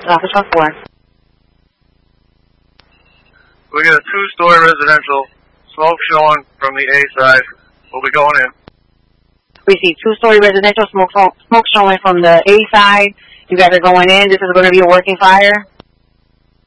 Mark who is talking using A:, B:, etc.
A: Office on 4.
B: We got a 2-story residential. Smoke showing from the A side. We'll be going in.
A: We see 2-story residential, smoke showing from the A side. You guys are going in. This is going to be a working fire.